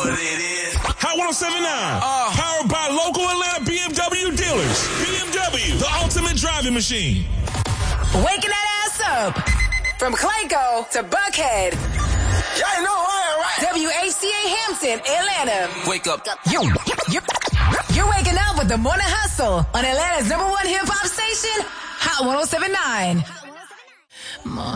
what it is. Hot 107.9. Powered by local Atlanta BMW dealers. BMW, the ultimate driving machine. Waking that ass up. From Clayco to Buckhead. Y'all know who I am, right? WHCA Hampton, Atlanta. Wake up. You're waking up with the Morning Hustle on Atlanta's #1 hip-hop station, Hot 107.9.